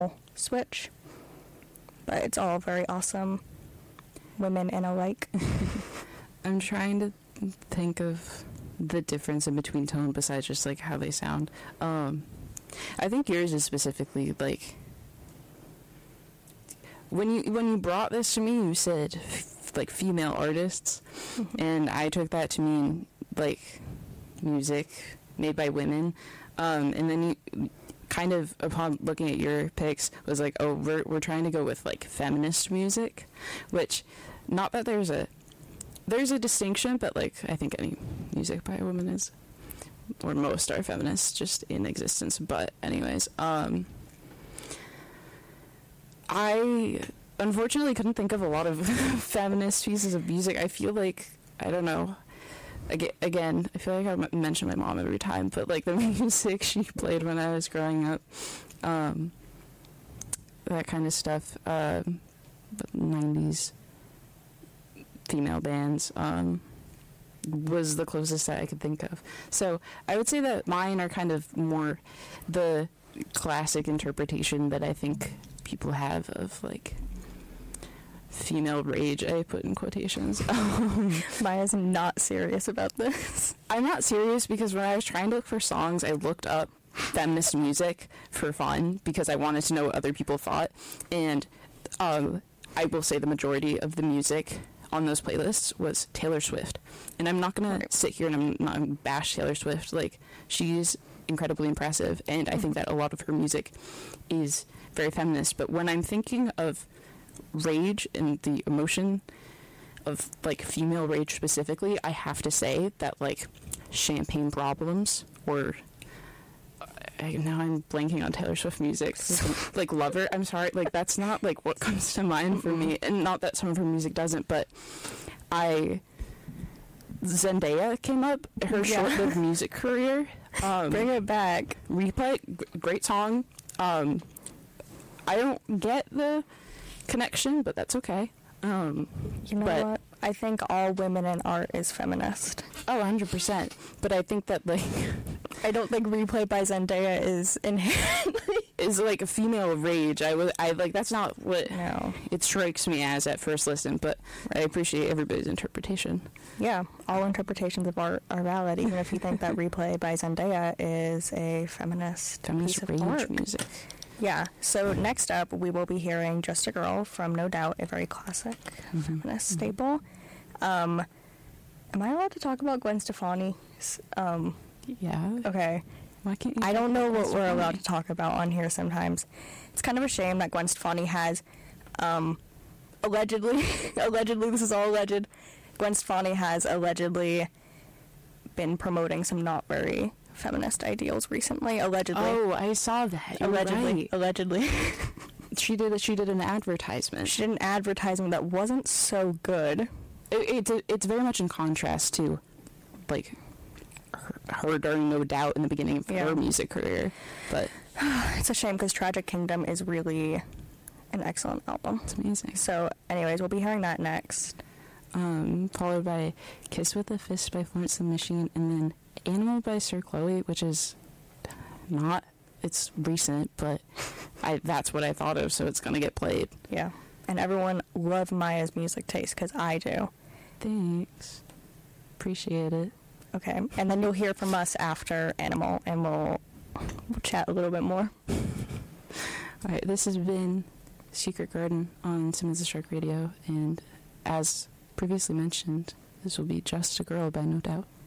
switch. But it's all very awesome. Women and alike. I'm trying to think of the difference in between tone besides just like how they sound. I think yours is specifically like when you brought this to me, you said like female artists, and I took that to mean like music made by women, and then you kind of, upon looking at your picks, was like, oh, we're trying to go with like feminist music, which, not that there's a distinction, but like I think any music by a woman is, or most are feminists just in existence. But anyways, I unfortunately couldn't think of a lot of feminist pieces of music. I feel like, I don't know, again, I feel like I mention my mom every time, but like the music she played when I was growing up, that kind of stuff, the 90s female bands, was the closest that I could think of. So I would say that mine are kind of more the classic interpretation that I think people have of like female rage. I put in quotations. Maya's not serious about this. I'm not serious because when I was trying to look for songs, I looked up feminist music for fun because I wanted to know what other people thought, and I will say the majority of the music on those playlists was Taylor Swift. And I'm not gonna sit here and I'm not gonna bash Taylor Swift. Like, she's incredibly impressive, and I think that a lot of her music is very feminist. But when I'm thinking of rage and the emotion of like female rage specifically, I have to say that like Champagne Problems, or now I'm blanking on Taylor Swift music, like Lover, I'm sorry, like that's not like what comes to mind for me, and not that some of her music doesn't, but Zendaya came up, her short-lived music career, Bring it back. Replay, great song. I don't get the connection, but that's okay. You know what? I think all women in art is feminist. Oh, 100%. But I think that, like, I don't think Replay by Zendaya is inherently is like a female rage. I like, that's not what no. it strikes me as at first listen, but I appreciate everybody's interpretation. Yeah, all interpretations of art are valid, even if you think that Replay by Zendaya is a feminist piece of rage art. music. Yeah, so next up we will be hearing Just a Girl from No Doubt, a very classic feminist staple. Am I allowed to talk about Gwen Stefani? Yeah. Okay. Why can't you? I don't know what we're allowed to talk about on here sometimes. It's kind of a shame that Gwen Stefani has, allegedly, this is all alleged, Gwen Stefani has allegedly been promoting some not very feminist ideals recently, allegedly. Oh, I saw that. You're right. Allegedly. She did an advertisement. She did an advertisement that wasn't so good. It's very much in contrast to, like, her during No Doubt in the beginning of her music career. But it's a shame because Tragic Kingdom is really an excellent album. It's amazing. So, anyways, we'll be hearing that next. Followed by Kiss with a Fist by Florence and the Machine, and then Animal by Sir Chloe, which is not, it's recent, but that's what I thought of, so it's going to get played. Yeah. And everyone love Maya's music taste, because I do. Thanks. Appreciate it. Okay. And then you'll hear from us after Animal, and we'll chat a little bit more. All right. This has been Secret Garden on Simmons the Shark Radio, and as previously mentioned, this will be Just a Girl by No Doubt.